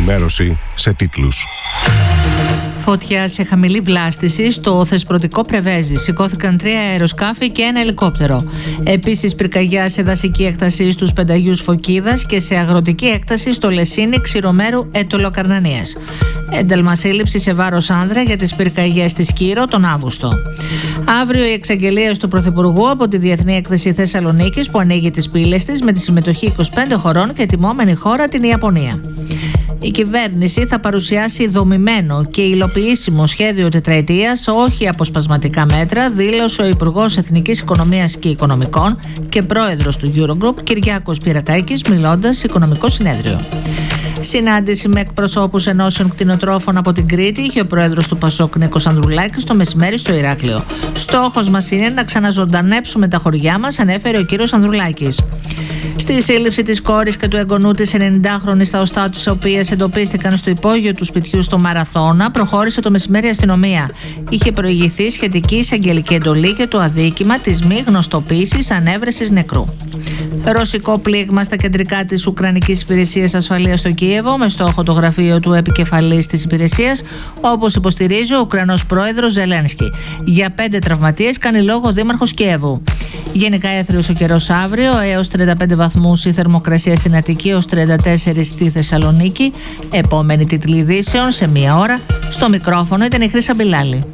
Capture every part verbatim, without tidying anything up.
ενημέρωση σε τίτλους. Φωτιά σε χαμηλή βλάστηση στο Θεσπρωτικό Πρεβέζι. Σηκώθηκαν τρία αεροσκάφη και ένα ελικόπτερο. Επίσης, πυρκαγιά σε δασική έκταση στους Πενταγιούς Φωκίδας και σε αγροτική έκταση στο Λεσίνι Ξηρομέρου Ετωλοκαρνανίας. Ένταλμα σύλληψη σε βάρος άνδρα για τις πυρκαγιές της Σκύρο τον Αύγουστο. Αύριο οι εξαγγελίες του Πρωθυπουργού από τη Διεθνή Έκθεση Θεσσαλονίκης που ανοίγει τις πύλες της με τη συμμετοχή είκοσι πέντε χωρών και τιμόμενη χώρα την Ιαπωνία. Η κυβέρνηση θα παρουσιάσει δομημένο και υλοποιήσιμο σχέδιο τετραετίας, όχι αποσπασματικά μέτρα, δήλωσε ο Υπουργός Εθνικής Οικονομίας και Οικονομικών και πρόεδρος του Eurogroup, Κυριάκος Πυρακάκης, μιλώντας σε οικονομικό συνέδριο. Συνάντηση με εκπροσώπους ενώσεων κτηνοτρόφων από την Κρήτη είχε ο πρόεδρος του Πασόκ Νίκος Ανδρουλάκης το μεσημέρι στο Ηράκλειο. Στόχος μας είναι να ξαναζωντανέψουμε τα χωριά μας, ανέφερε ο κύριος Ανδρουλάκης. Στη σύλληψη της κόρης και του εγγονού της ενενηντάχρονης στα οστά τους, οι οποίες εντοπίστηκαν στο υπόγειο του σπιτιού στο Μαραθώνα, προχώρησε το μεσημέρι η αστυνομία. Είχε προηγηθεί σχετική εισαγγελική εντολή για το αδίκημα της μη γνωστοποίησης ανέβρεσης νεκρού. Ρωσικό πλήγμα στα κεντρικά της Ουκρανικής Υπηρεσίας Ασφαλείας στο Κίεβο, με στόχο το γραφείο του επικεφαλής της υπηρεσίας, όπως υποστηρίζει ο Ουκρανός πρόεδρος Ζελένσκι. Για πέντε τραυματίες κάνει λόγο ο δήμαρχος Κιέβου. Γενικά έθριος ο καιρός αύριο, έως τριάντα πέντε βαθμούς η θερμοκρασία στην Αττική, έως τριάντα τέσσερα στη Θεσσαλονίκη. Επόμενη τίτλη ειδήσεων σε μία ώρα. Στο μικρόφωνο ήταν η Χρύσα Μπιλάλη.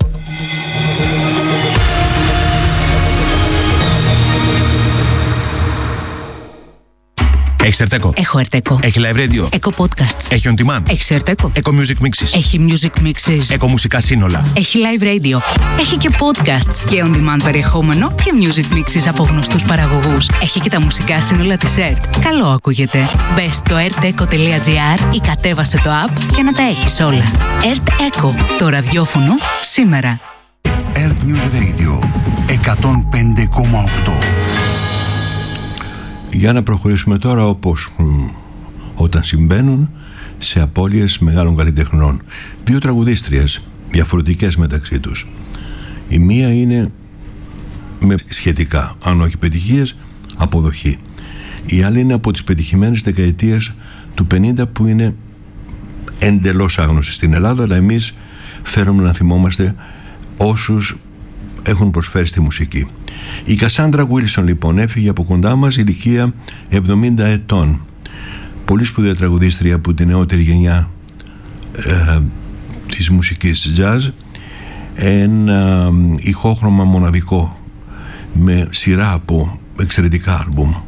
Έχεις Ερτέκο? Έχω Ερτέκο. Έχει live radio? Έχω podcasts. Έχει on demand? Έχει Ερτέκο. Eco Music Mixes? Έχει music mixes. Eco μουσικά σύνολα? Έχει live radio. Έχει και podcasts και on demand περιεχόμενο και music mixes από γνωστούς παραγωγούς. Έχει και τα μουσικά σύνολα της ΕΡΤ. Καλό ακούγεται. Μπες στο ερτέκο τελεία τζι άρ ή κατέβασε το app για να τα έχεις όλα. ΕΡΤ Eco. Το ραδιόφωνο σήμερα. ΕΡΤ News Radio εκατόν πέντε κόμμα οκτώ. Για να προχωρήσουμε τώρα, όπως μ, όταν συμβαίνουν σε απώλειες μεγάλων καλλιτεχνών. Δύο τραγουδίστριες διαφορετικές μεταξύ τους. Η μία είναι με σχετικά, αν όχι πετυχίες, αποδοχή. Η άλλη είναι από τις πετυχημένες δεκαετίες του πενήντα που είναι εντελώς άγνωστη στην Ελλάδα, αλλά εμείς φέρουμε να θυμόμαστε όσους έχουν προσφέρει στη μουσική. Η Κασάντρα Βίλσον λοιπόν έφυγε από κοντά μας, ηλικία εβδομήντα ετών. Πολύ σπουδαία τραγουδίστρια από την νεότερη γενιά ε, της μουσικής jazz. Ένα ηχόχρωμα μοναδικό με σειρά από εξαιρετικά άλμπουμ.